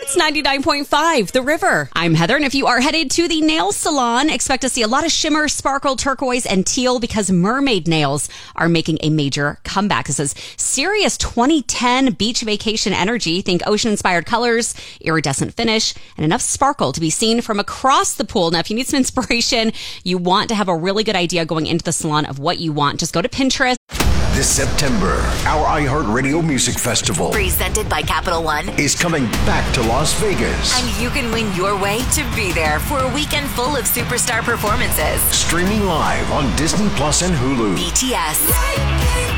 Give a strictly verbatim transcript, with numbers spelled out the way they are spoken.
It's ninety-nine point five, The River. I'm Heather, and if you are headed to the nail salon, expect to see a lot of shimmer, sparkle, turquoise, and teal because mermaid nails are making a major comeback. This is serious twenty ten beach vacation energy. Think ocean-inspired colors, iridescent finish, and enough sparkle to be seen from across the pool. Now, if you need some inspiration, you want to have a really good idea going into the salon of what you want, just go to Pinterest. This September, our iHeartRadio Music Festival, presented by Capital One, is coming back to Las Vegas. And you can win your way to be there for a weekend full of superstar performances. Streaming live on Disney Plus and Hulu. B T S.